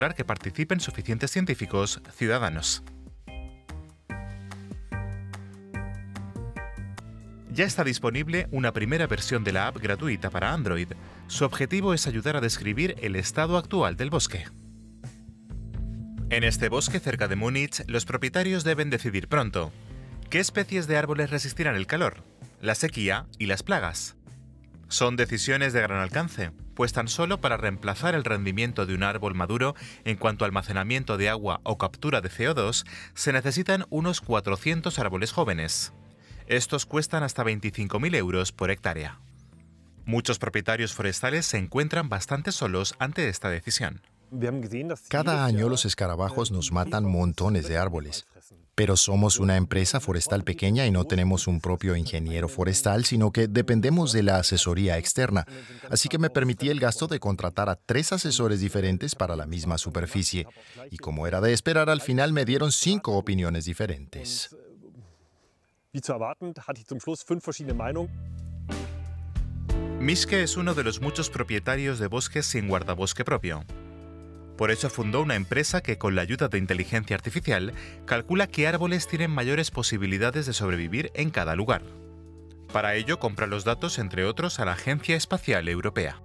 que participen suficientes científicos ciudadanos. Ya está disponible una primera versión de la app gratuita para Android. Su objetivo es ayudar a describir el estado actual del bosque. En este bosque cerca de Múnich, los propietarios deben decidir pronto qué especies de árboles resistirán el calor, la sequía y las plagas. Son decisiones de gran alcance, pues tan solo para reemplazar el rendimiento de un árbol maduro en cuanto a almacenamiento de agua o captura de CO2, se necesitan unos 400 árboles jóvenes. Estos cuestan hasta 25.000 euros por hectárea. Muchos propietarios forestales se encuentran bastante solos ante esta decisión. Cada año los escarabajos nos matan montones de árboles. Pero somos una empresa forestal pequeña y no tenemos un propio ingeniero forestal, sino que dependemos de la asesoría externa. Así que me permití el gasto de contratar a 3 asesores diferentes para la misma superficie. Y como era de esperar, al final me dieron 5 opiniones diferentes. Mischke es uno de los muchos propietarios de bosques sin guardabosque propio. Por eso fundó una empresa que, con la ayuda de inteligencia artificial, calcula qué árboles tienen mayores posibilidades de sobrevivir en cada lugar. Para ello, compra los datos, entre otros, a la Agencia Espacial Europea.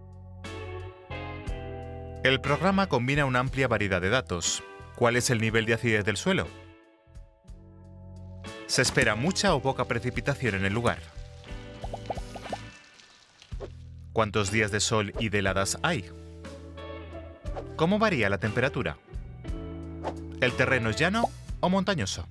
El programa combina una amplia variedad de datos. ¿Cuál es el nivel de acidez del suelo? ¿Se espera mucha o poca precipitación en el lugar? ¿Cuántos días de sol y de heladas hay? ¿Cómo varía la temperatura? ¿El terreno es llano o montañoso?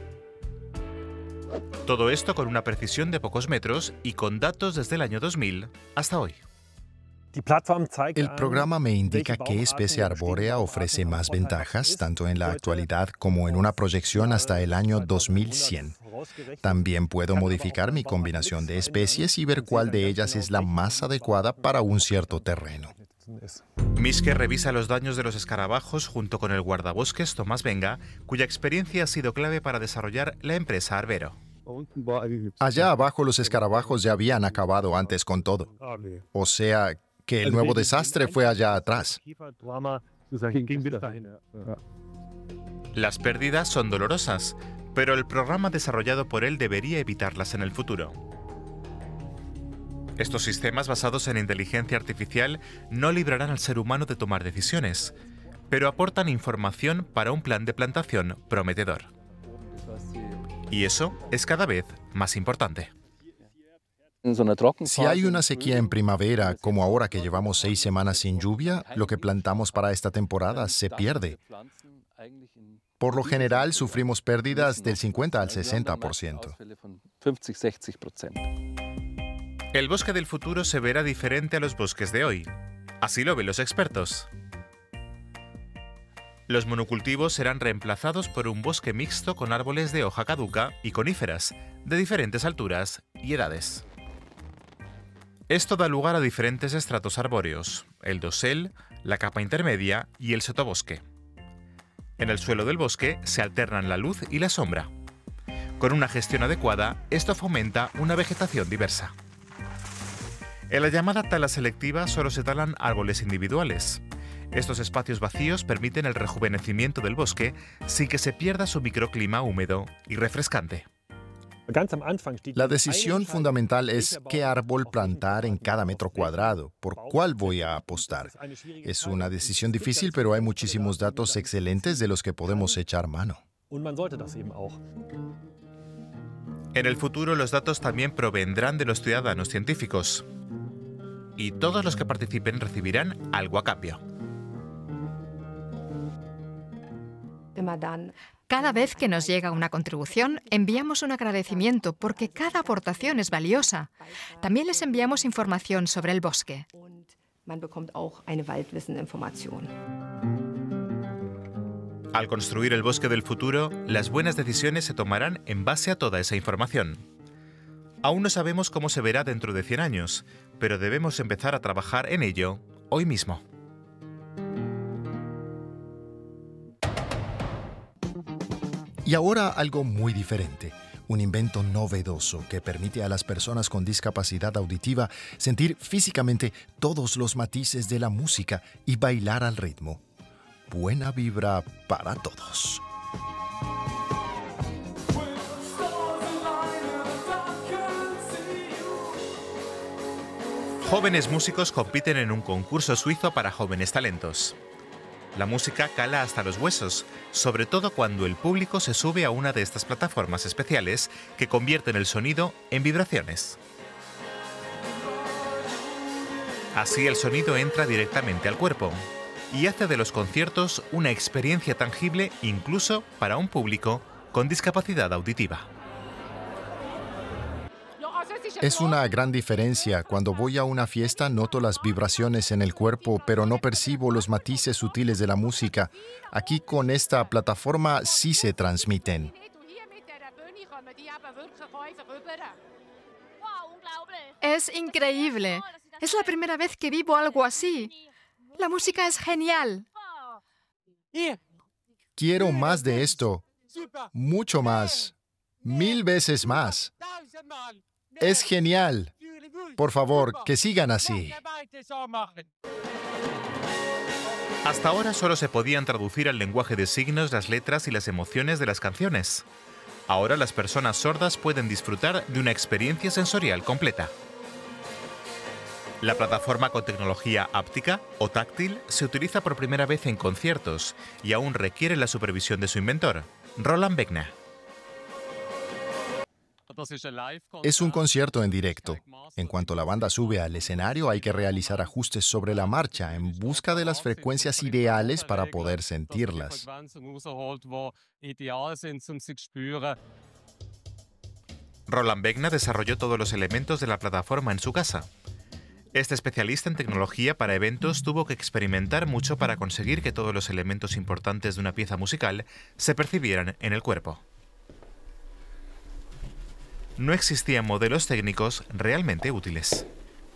Todo esto con una precisión de pocos metros y con datos desde el año 2000 hasta hoy. El programa me indica qué especie arbórea ofrece más ventajas, tanto en la actualidad como en una proyección hasta el año 2100. También puedo modificar mi combinación de especies y ver cuál de ellas es la más adecuada para un cierto terreno. Mischke revisa los daños de los escarabajos junto con el guardabosques Tomás Venga, cuya experiencia ha sido clave para desarrollar la empresa Arbero. Allá abajo los escarabajos ya habían acabado antes con todo. O sea, que el nuevo desastre fue allá atrás. Las pérdidas son dolorosas, pero el programa desarrollado por él debería evitarlas en el futuro. Estos sistemas basados en inteligencia artificial no librarán al ser humano de tomar decisiones, pero aportan información para un plan de plantación prometedor. Y eso es cada vez más importante. Si hay una sequía en primavera, como ahora que llevamos 6 semanas sin lluvia, lo que plantamos para esta temporada se pierde. Por lo general, sufrimos pérdidas del 50 al 60%. El bosque del futuro se verá diferente a los bosques de hoy. Así lo ven los expertos. Los monocultivos serán reemplazados por un bosque mixto con árboles de hoja caduca y coníferas, de diferentes alturas y edades. Esto da lugar a diferentes estratos arbóreos, el dosel, la capa intermedia y el sotobosque. En el suelo del bosque se alternan la luz y la sombra. Con una gestión adecuada, esto fomenta una vegetación diversa. En la llamada tala selectiva solo se talan árboles individuales. Estos espacios vacíos permiten el rejuvenecimiento del bosque sin que se pierda su microclima húmedo y refrescante. La decisión fundamental es qué árbol plantar en cada metro cuadrado, por cuál voy a apostar. Es una decisión difícil, pero hay muchísimos datos excelentes de los que podemos echar mano. En el futuro los datos también provendrán de los ciudadanos científicos. Y todos los que participen recibirán algo a cambio. Cada vez que nos llega una contribución, enviamos un agradecimiento porque cada aportación es valiosa. También les enviamos información sobre el bosque. Al construir el bosque del futuro, las buenas decisiones se tomarán en base a toda esa información. Aún no sabemos cómo se verá dentro de 100 años, pero debemos empezar a trabajar en ello hoy mismo. Y ahora algo muy diferente. Un invento novedoso que permite a las personas con discapacidad auditiva sentir físicamente todos los matices de la música y bailar al ritmo. buena vibra para todos. Jóvenes músicos compiten en un concurso suizo para jóvenes talentos. La música cala hasta los huesos, sobre todo cuando el público se sube a una de estas plataformas especiales que convierten el sonido en vibraciones. Así el sonido entra directamente al cuerpo y hace de los conciertos una experiencia tangible incluso para un público con discapacidad auditiva. Es una gran diferencia. Cuando voy a una fiesta noto las vibraciones en el cuerpo, pero no percibo los matices sutiles de la música. Aquí con esta plataforma sí se transmiten. Es increíble. Es la primera vez que vivo algo así. La música es genial. Quiero más de esto. Mucho más. 1000 veces más. Es genial. Por favor, que sigan así. Hasta ahora solo se podían traducir al lenguaje de signos las letras y las emociones de las canciones. Ahora las personas sordas pueden disfrutar de una experiencia sensorial completa. La plataforma con tecnología áptica o táctil se utiliza por primera vez en conciertos y aún requiere la supervisión de su inventor, Roland Begna. Es un concierto en directo. En cuanto la banda sube al escenario, hay que realizar ajustes sobre la marcha en busca de las frecuencias ideales para poder sentirlas. Roland Begna desarrolló todos los elementos de la plataforma en su casa. Este especialista en tecnología para eventos tuvo que experimentar mucho para conseguir que todos los elementos importantes de una pieza musical se percibieran en el cuerpo. No existían modelos técnicos realmente útiles.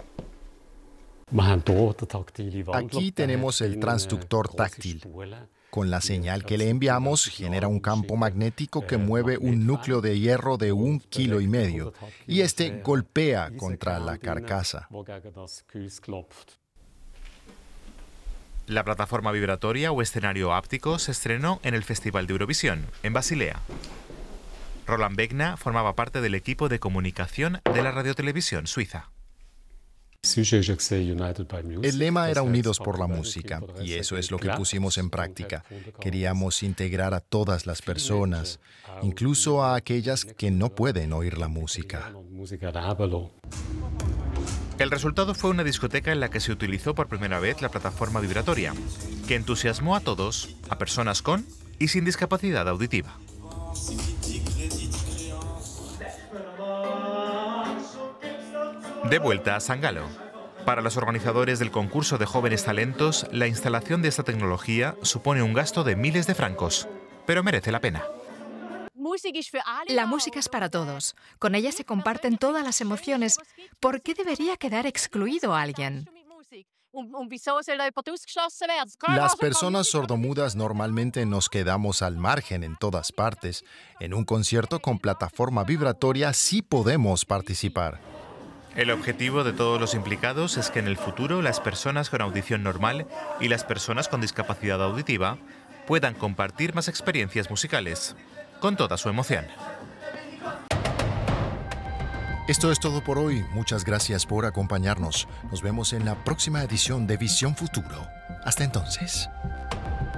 Aquí tenemos el transductor táctil. Con la señal que le enviamos, genera un campo magnético que mueve un núcleo de hierro de 1,5 kilos y este golpea contra la carcasa. La plataforma vibratoria o escenario áptico se estrenó en el Festival de Eurovisión, en Basilea. Roland Begna formaba parte del equipo de comunicación de la radiotelevisión suiza. El lema era Unidos por la música, y eso es lo que pusimos en práctica. Queríamos integrar a todas las personas, incluso a aquellas que no pueden oír la música. El resultado fue una discoteca en la que se utilizó por primera vez la plataforma vibratoria, que entusiasmó a todos, a personas con y sin discapacidad auditiva. De vuelta a San Galo. Para los organizadores del concurso de jóvenes talentos, la instalación de esta tecnología supone un gasto de miles de francos, pero merece la pena. La música es para todos. Con ella se comparten todas las emociones. ¿Por qué debería quedar excluido alguien? Las personas sordomudas normalmente nos quedamos al margen en todas partes. En un concierto con plataforma vibratoria sí podemos participar. El objetivo de todos los implicados es que en el futuro las personas con audición normal y las personas con discapacidad auditiva puedan compartir más experiencias musicales, con toda su emoción. Esto es todo por hoy. Muchas gracias por acompañarnos. Nos vemos en la próxima edición de Visión Futuro. Hasta entonces.